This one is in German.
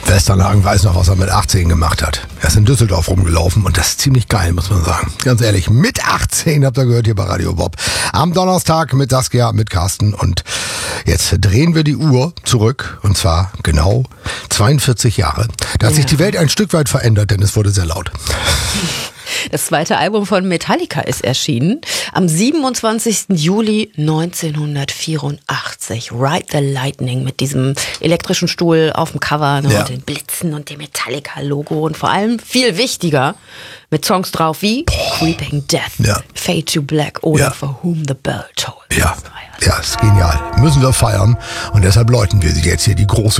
Westernhagen weiß noch, was er mit 18 gemacht hat. Er ist in Düsseldorf rumgelaufen und das ist ziemlich geil, muss man sagen. Ganz ehrlich, mit 18 habt ihr gehört hier bei Radio Bob. Am Donnerstag mit Saskia, mit Carsten und jetzt drehen wir die Uhr zurück und zwar genau 42 Jahre. Da hat sich die Welt ein Stück weit verändert, denn es wurde sehr laut. Das zweite Album von Metallica ist erschienen am 27. Juli 1984. Ride the Lightning mit diesem elektrischen Stuhl auf dem Cover und den Blitzen und dem Metallica-Logo und vor allem viel wichtiger mit Songs drauf wie Creeping Death, Fade to Black oder For Whom the Bell Tolls. Ja, ist genial. Müssen wir feiern und deshalb läuten wir sie jetzt hier die große